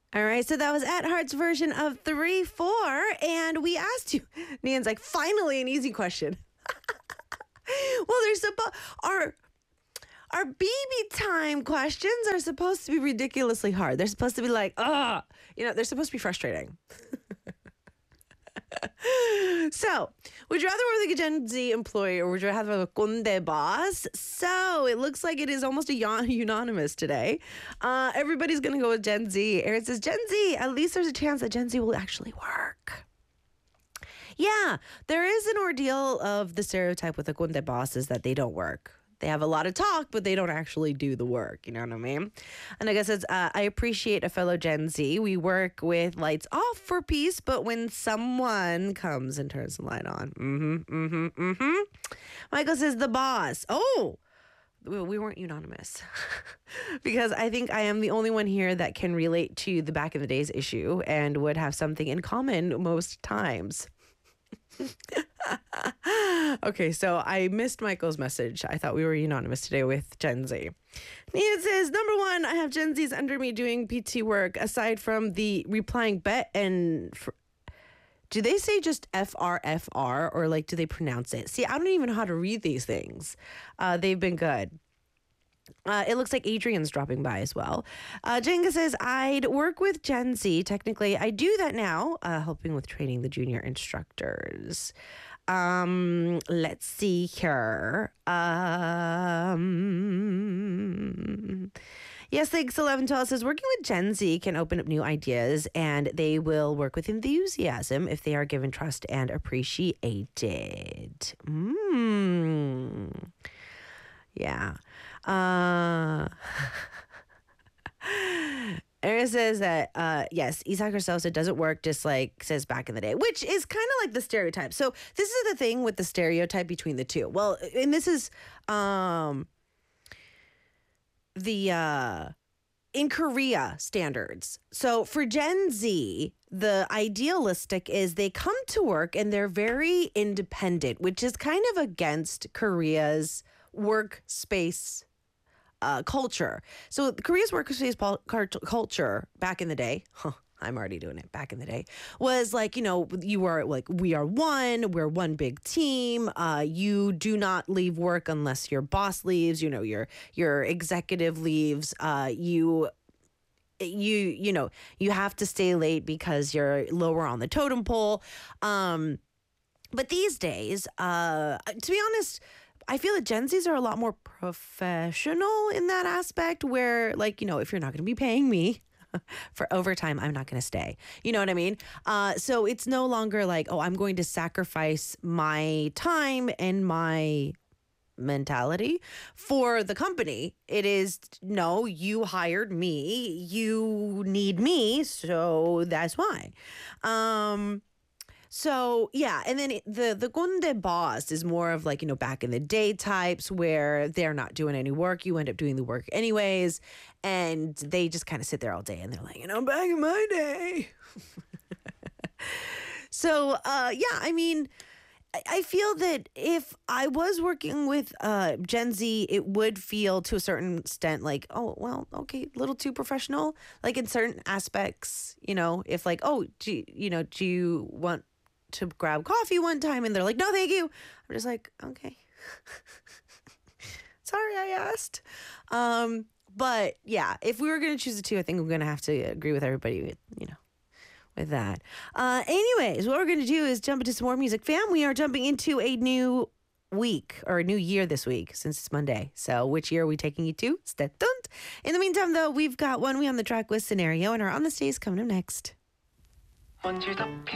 All right, so that was at Heart's version of 3-4, and we asked you. Nian's like, finally, an easy question. Well, there's our baby time questions are supposed to be ridiculously hard. They're supposed to be like, they're supposed to be frustrating. So, would you rather work like a Gen Z employee or would you rather have a conde boss? So, it looks like it is almost a unanimous today. Everybody's going to go with Gen Z. Aaron says, Gen Z, at least there's a chance that Gen Z will actually work. Yeah, there is an ordeal of the stereotype with the conde bosses that they don't work. They have a lot of talk, but they don't actually do the work. You know what I mean? And I guess it's, I appreciate a fellow Gen Z. We work with lights off for peace, but when someone comes and turns the light on. Michael says, the boss. Oh, we weren't unanimous. Because I think I am the only one here that can relate to the back in the days issue and would have something in common most times. Okay, so I missed Michael's message. I thought we were unanimous today with Gen Z. Nia says, number one, I have Gen Zs under me doing PT work aside from the replying bet and... do they say just FRFR or like do they pronounce it? See, I don't even know how to read these things. They've been good. It looks like Adrian's dropping by as well. Jenga says, I'd work with Gen Z. Technically, I do that now, helping with training the junior instructors. Let's see here. Yes, thanks. 1112 says, working with Gen Z can open up new ideas and they will work with enthusiasm if they are given trust and appreciated. Yeah. Erin says that, yes, Isak herself said doesn't work just like says back in the day, which is kind of like the stereotype. So this is the thing with the stereotype between the two. Well, and this is in Korea standards. So for Gen Z, the idealistic is they come to work and they're very independent, which is kind of against Korea's workspace culture. So Korea's workspace culture back in the day, I'm already doing it back in the day, was like, you are like, we're one big team. You do not leave work unless your boss leaves, your executive leaves. You have to stay late because you're lower on the totem pole. But these days, to be honest, I feel that Gen Zs are a lot more professional in that aspect where, like, if you're not going to be paying me for overtime, I'm not going to stay. You know what I mean? So it's no longer like, I'm going to sacrifice my time and my mentality for the company. It is, no, you hired me, you need me, so that's why. So, yeah, and then the conde boss is more of like, back in the day types where they're not doing any work. You end up doing the work anyways, and they just kind of sit there all day and they're like, back in my day. So, yeah, I mean, I feel that if I was working with Gen Z, it would feel to a certain extent like, oh, well, okay, a little too professional. Like in certain aspects, if like, do you want to grab coffee one time? And they're like, no, thank you. I'm just like, okay. Sorry, I asked. But yeah, if we were going to choose the two, I think we're going to have to agree with everybody with, with that. Anyways, what we're going to do is jump into some more music. Fam, we are jumping into a new week or a new year this week since it's Monday. So which year are we taking you to? Stay tuned. In the meantime, though, we've got One We on the Track with Scenario and our On the Stage coming up next.